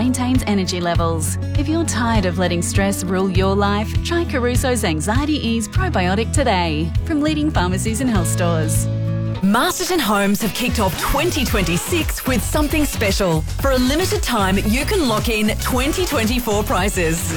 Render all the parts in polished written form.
maintains energy levels. If you're tired of letting stress rule your life, try Caruso's Anxiety Ease Probiotic today from leading pharmacies and health stores. Masterton Homes have kicked off 2026 with something special. For a limited time, you can lock in 2024 prices.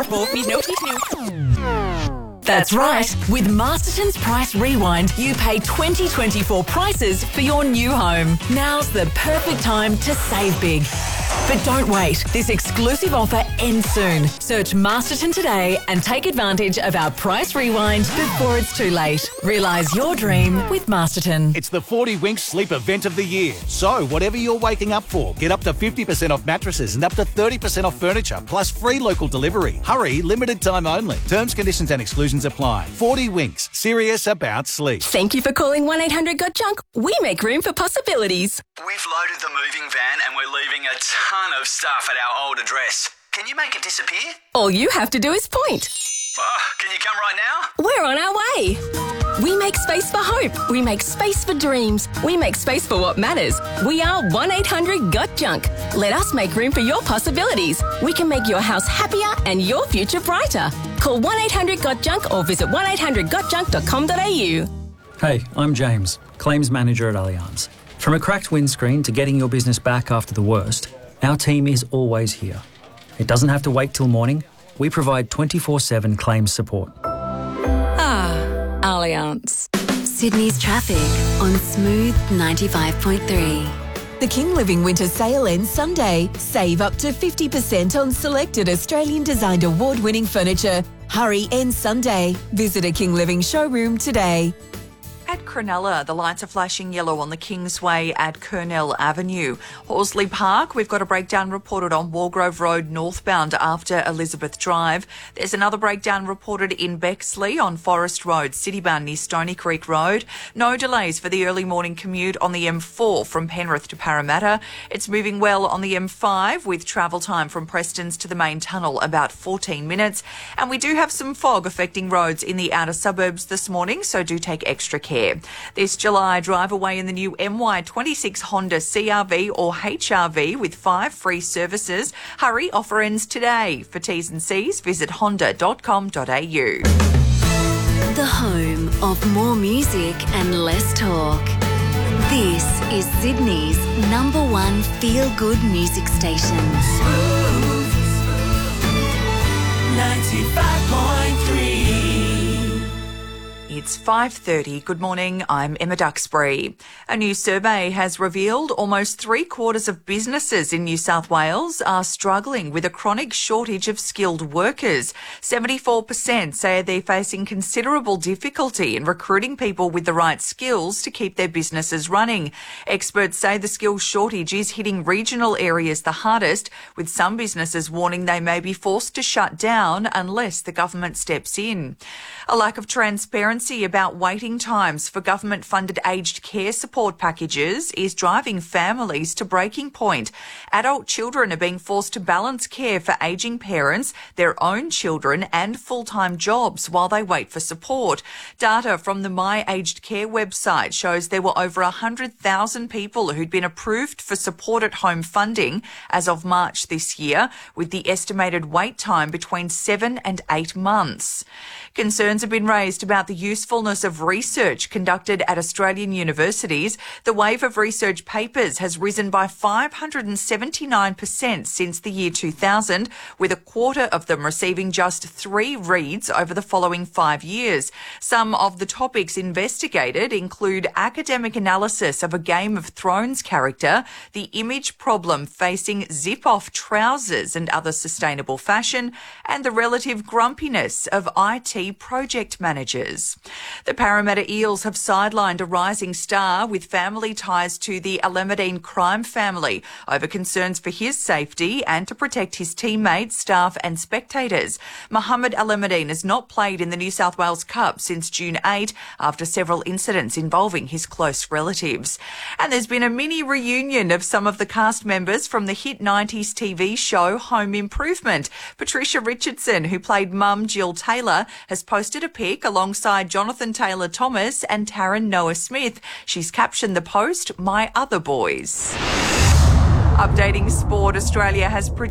That's right. With Masterton's Price Rewind, you pay 2024 prices for your new home. Now's the perfect time to save big. But don't wait. This exclusive offer ends soon. Search Masterton today and take advantage of our Price Rewind before it's too late. Realise your dream with Masterton. It's the 40 Winks Sleep event of the year. So whatever you're waking up for, get up to 50% off mattresses and up to 30% off furniture, plus free local delivery. Hurry, limited time only. Terms, conditions and exclusions apply. 40 Winks, serious about sleep. Thank you for calling 1-800-GOT-JUNK. We make room for possibilities. We've loaded the moving van and we're leaving a ton of stuff at our old address. Can you make it disappear? All you have to do is point. Can you come right now? We're on our way. We make space for hope. We make space for dreams. We make space for what matters. We are 1-800-GOT-JUNK. Let us make room for your possibilities. We can make your house happier and your future brighter. Call 1-800-GOT-JUNK or visit 1800gotjunk.com.au. Hey, I'm James, Claims Manager at Allianz. From a cracked windscreen to getting your business back after the worst, our team is always here. It doesn't have to wait till morning. We provide 24/7 claims support. Allianz. Sydney's traffic on Smooth 95.3. The King Living Winter Sale ends Sunday. Save up to 50% on selected Australian-designed award-winning furniture. Hurry, ends Sunday. Visit a King Living showroom today. At Cronulla, the lights are flashing yellow on the Kingsway at Kurnell Avenue. Horsley Park, we've got a breakdown reported on Wargrove Road northbound after Elizabeth Drive. There's another breakdown reported in Bexley on Forest Road, citybound near Stony Creek Road. No delays for the early morning commute on the M4 from Penrith to Parramatta. It's moving well on the M5 with travel time from Prestons to the main tunnel about 14 minutes. And we do have some fog affecting roads in the outer suburbs this morning, so do take extra care. This July, drive away in the new MY26 Honda CRV or HRV with 5 free services. Hurry, offer ends today. For T's and C's, visit honda.com.au. The home of more music and less talk. This is Sydney's #1 feel-good music station. Smooth 95.3. It's 5:30. Good morning. I'm Emma Duxbury. A new survey has revealed almost 3/4 of businesses in New South Wales are struggling with a chronic shortage of skilled workers. 74% say they're facing considerable difficulty in recruiting people with the right skills to keep their businesses running. Experts say the skills shortage is hitting regional areas the hardest, with some businesses warning they may be forced to shut down unless the government steps in. A lack of transparency about waiting times for government-funded aged care support packages is driving families to breaking point. Adult children are being forced to balance care for ageing parents, their own children and full-time jobs while they wait for support. Data from the My Aged Care website shows there were over 100,000 people who'd been approved for support at home funding as of March this year, with the estimated wait time between 7 and 8 months. Concerns have been raised about the usefulness of research conducted at Australian universities. The wave of research papers has risen by 579% since the year 2000, with a quarter of them receiving just 3 reads over the following 5 years. Some of the topics investigated include academic analysis of a Game of Thrones character, the image problem facing zip-off trousers and other sustainable fashion, and the relative grumpiness of IT project managers. The Parramatta Eels have sidelined a rising star with family ties to the Alameddine crime family over concerns for his safety and to protect his teammates, staff and spectators. Mohammed Alameddine has not played in the New South Wales Cup since June 8 after several incidents involving his close relatives. And there's been a mini reunion of some of the cast members from the hit 90s TV show Home Improvement. Patricia Richardson, who played Mum Jill Taylor, has posted a pic alongside Jonathan Taylor Thomas and Taryn Noah Smith. She's captioned the post, "My Other Boys." Updating sport, Australia has